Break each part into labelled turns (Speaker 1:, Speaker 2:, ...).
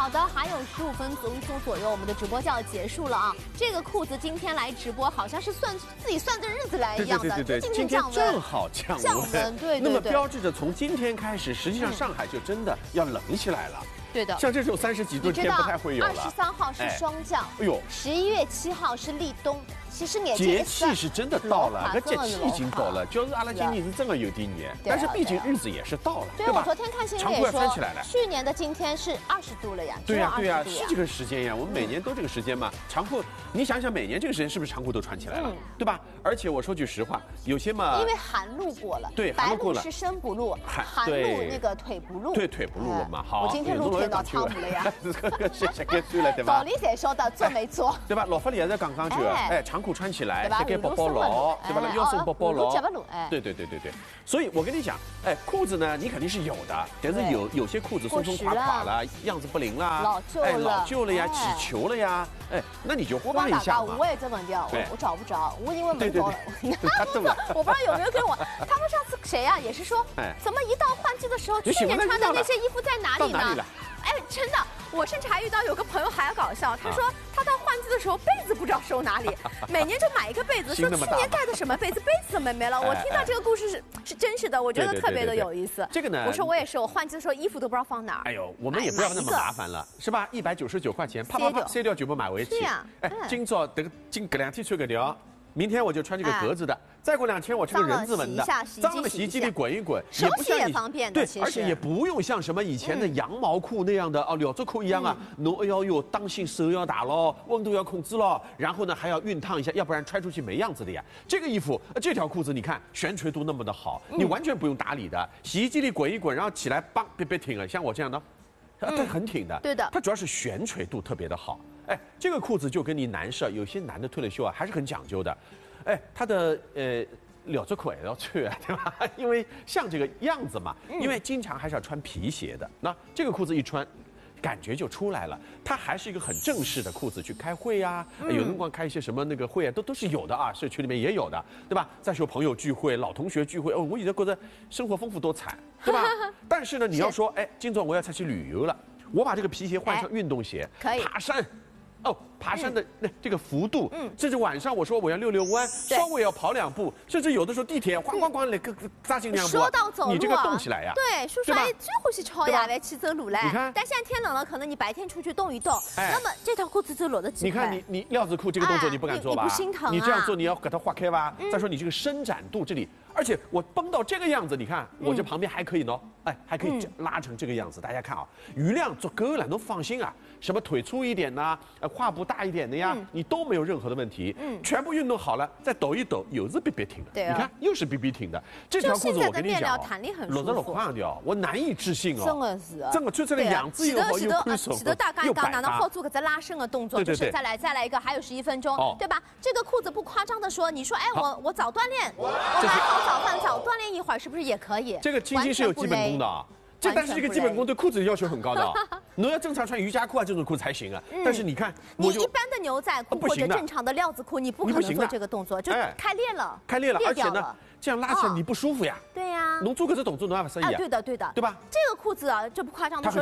Speaker 1: 好的，还有15分钟左右，我们的直播就要结束了啊。这个裤子今天来直播，好像是自己算着日子来一样的。
Speaker 2: 对，今天正好降温。
Speaker 1: 对。
Speaker 2: 那么标志着从今天开始，实际上上海就真的要冷起来了。
Speaker 1: 对的，
Speaker 2: 像这种30几度天不太会有了。
Speaker 1: 23号是霜降，哎呦，11月7号是立冬。其实
Speaker 2: 节气是真的到了，这节气已经到了，就是阿拉今年是真的有点热，但是毕竟日子也是到了，对吧？
Speaker 1: 我昨天看新闻也说，去年的今天是20度了呀。
Speaker 2: 对呀，是这个时间呀，我们每年都这个时间嘛。长裤，你想想每年这个时间是不是长裤都穿起来了，对吧？而且我说句实话，有些嘛，
Speaker 1: 因为寒露过了，
Speaker 2: 对，寒露过了，
Speaker 1: 是身不露，寒露那个腿不露，
Speaker 2: 对，腿不露了嘛。好，
Speaker 1: 我今天露腿到汤姆了呀。
Speaker 2: 谢给对了，对吧？
Speaker 1: 道理才晓得，做没做，
Speaker 2: 对吧？老法里也在讲讲究，哎，长裤穿起来。该包包牢，对吧？腰身包包牢，对。所以我跟你讲，哎，裤子呢，你肯定是有的，但是有些裤子松松垮垮了，样子不灵啦，老旧了呀，起球了呀，哎，那你就换一下嘛。
Speaker 1: 我也这问题啊，我找不着，我因为没找了。我不知道有没有跟我，他们上次谁呀，也是说，怎么一到换季的时候，去年穿的那些衣服在哪里呢？哎，真的，我甚至还遇到有个朋友还搞笑，他说他到换季的时候被子不知道收哪里，每年就买一个被子，说去年盖的什么被子，被子怎么没了？我听到这个故事是真实的，我觉得特别的有意思。
Speaker 2: 这个呢，
Speaker 1: 我说我也是，我换季的时候衣服都不知道放哪儿。
Speaker 2: 哎呦，我们也不要那么麻烦了，是吧？199块钱，啪塞掉全部买回去。
Speaker 1: 是呀，
Speaker 2: 哎，今朝隔2天穿个条。明天我就穿这个格子的，再过2天我穿个人字纹的，脏了洗衣机里滚一滚，
Speaker 1: 手洗也方便的，
Speaker 2: 对，而且也不用像什么以前的羊毛裤那样的哦，料子裤一样啊，侬要当心手要打咯，温度要控制咯，然后呢还要熨烫一下，要不然穿出去没样子的呀。这个衣服，这条裤子你看悬垂度那么的好，你完全不用打理的，洗衣机里滚一滚，然后起来梆别挺了，像我这样的，它很挺的，
Speaker 1: 对的，
Speaker 2: 它主要是悬垂度特别的好。哎，这个裤子就跟你男士，有些男的退了休啊，还是很讲究的。哎，他的料子裤也要穿，对吧？因为像这个样子嘛，因为经常还是要穿皮鞋的。那这个裤子一穿，感觉就出来了。它还是一个很正式的裤子，去开会啊，有人光开一些什么那个会啊，都是有的啊，社区里面也有的，对吧？再说朋友聚会、老同学聚会，哦，我以前觉得生活丰富多惨，对吧？但是呢，你要说，哎，今早我要出去旅游了，我把这个皮鞋换上运动鞋，
Speaker 1: 可以
Speaker 2: 爬山。哦，爬山的这个幅度，甚至晚上我说我要遛弯，稍微要跑2步，甚至有的时候地铁咣来个扎进2步，
Speaker 1: 说到走路，
Speaker 2: 你这个动起来呀，
Speaker 1: 对，叔叔阿姨最欢喜抄夜饭去走路嘞。
Speaker 2: 你看，
Speaker 1: 但现在天冷了，可能你白天出去动一动，那么这条裤子就裸得几块。
Speaker 2: 你看你料子裤这个动作你不敢做吧？
Speaker 1: 你不心疼啊？
Speaker 2: 你这样做你要给它划开吧？再说你这个伸展度这里，而且我绷到这个样子，你看我这旁边还可以呢，哎，还可以拉成这个样子，大家看啊，余量足够了，侬放心啊。什么腿粗一点呐，胯部大一点的呀，你都没有任何的问题。全部运动好了，再抖一抖，又是别挺的。
Speaker 1: 对，
Speaker 2: 你看又是比挺的。这条裤子我跟你讲
Speaker 1: ，66
Speaker 2: 块的，我难以置信哦。
Speaker 1: 真的是，
Speaker 2: 这么穿出来样子又好又宽松，
Speaker 1: 记得大家讲哪能好做个在拉伸的动作，就是再来一个，还有11分钟，对吧？这个裤子不夸张的说，你说哎我早锻炼，我买好早饭早锻炼一会儿，是不是也可以？
Speaker 2: 这个青青是有基本功的。但是这个基本功对裤子的要求很高的，侬要正常穿瑜伽裤啊这种裤子才行啊。但是你看，
Speaker 1: 你一般的牛仔裤或者正常的料子裤，你不可能做这个动作，就开裂了，
Speaker 2: 而且呢，这样拉起来你不舒服呀。
Speaker 1: 对呀，
Speaker 2: 侬做个这动作侬还不适意啊？
Speaker 1: 对的，对吧？这个裤子啊，这不夸张的说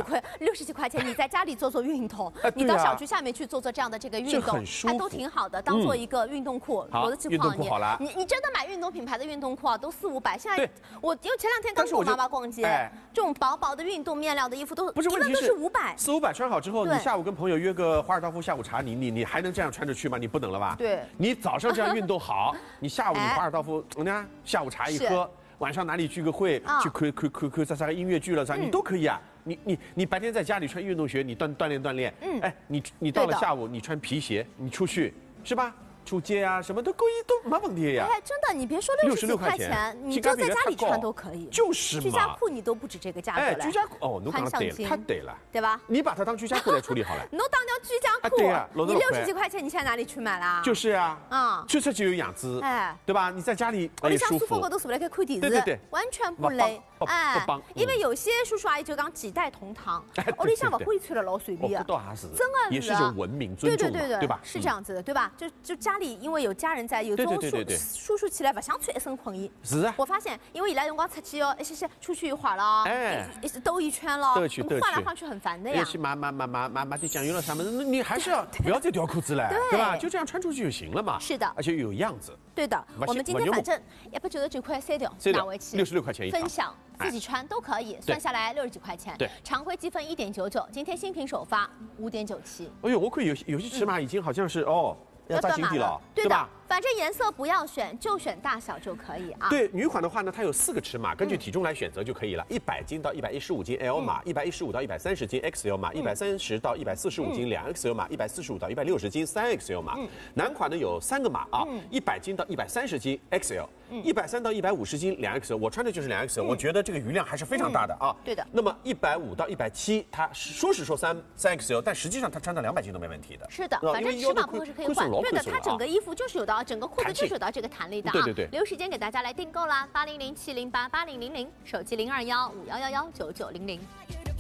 Speaker 1: ，60几块钱，你在家里做运动，你到小区下面去做这样的这个运动，还都挺好的，当做一个运动裤，
Speaker 2: 裸的
Speaker 1: 运动裤好了。你真的买运动品牌的运动裤啊，都400、500。现在我因为前2天刚跟我妈妈逛街，这种薄薄的运动面料的衣服都
Speaker 2: 不是问题是
Speaker 1: 500、
Speaker 2: 400、500穿好之后，你下午跟朋友约个华尔道夫下午茶，你还能这样穿着去吗？你不能了吧？
Speaker 1: 对，
Speaker 2: 你早上这样运动好，你下午你华尔道夫，人家下午茶一喝，晚上哪里聚个会，去看啥个音乐剧了啥，你都可以啊。你白天在家里穿运动鞋，你锻炼，哎，你到了下午你穿皮鞋，你出去是吧？出街啊，什么都可以，都没问题呀。
Speaker 1: 哎，真的，你别说60几块钱，你就在家里穿都可以。
Speaker 2: 就是嘛，
Speaker 1: 居家裤你都不止这个价格了。
Speaker 2: 哎，居家裤哦，侬讲对了，太对了，
Speaker 1: 对吧？
Speaker 2: 你把它当居家裤来处理好了。
Speaker 1: 侬当条居家裤，
Speaker 2: 对呀，
Speaker 1: 你60几块钱，你现在哪里去买啦？
Speaker 2: 就是呀，穿出去有样子，哎，对吧？你在家里也舒服，
Speaker 1: 里向舒服高头坐来看电视，
Speaker 2: 对，
Speaker 1: 完全不累。 哎，因为有些叔叔阿姨就讲几代同堂，屋里向不会穿的老随便的，真的
Speaker 2: 也是一种文明尊重嘛，对吧？
Speaker 1: 是这样子的，对吧？就家里因为有家人在，有种叔叔起来不想穿一身混衣。
Speaker 2: 是啊。
Speaker 1: 我发现，因为伊拉辰光出去哦，一些出去一会儿了，兜一圈了，换来换去很烦的呀。
Speaker 2: 去买点酱油了什么的，你还是要不要再掉裤子了，对吧？就这样穿出去就行了嘛。
Speaker 1: 是的，
Speaker 2: 而且有样子。
Speaker 1: 对的，我们今天反正199块3条，拿回去
Speaker 2: 66块钱一条，
Speaker 1: 分享自己穿都可以，算下来60几块钱。
Speaker 2: 对，
Speaker 1: 常规积分1.99，今天新品首发5.97。
Speaker 2: 哎呦，我看有些尺码已经好像是要扎金底了，
Speaker 1: 对吧？反正颜色不要选，就选大小就可以啊。
Speaker 2: 对，女款的话呢，它有4个尺码，根据体重来选择就可以了。100斤到115斤 L 码，115到130斤 XL 码，130到145斤2XL 码，145到160斤3XL 码。男款呢有3个码啊，100斤到130斤 XL，130到150斤2XL。我穿的就是 2XL，我觉得这个余量还是非常大的啊。
Speaker 1: 对的。
Speaker 2: 那么150到170，它说是说3XL，但实际上它穿到200斤都没问题的。
Speaker 1: 是的，反正尺码不会是可以换。对的，它整个衣服就是有的，整个裤子就是有到这个弹力的啊。
Speaker 2: 对。
Speaker 1: 留时间给大家来订购啦，8007088000，手机021511199900。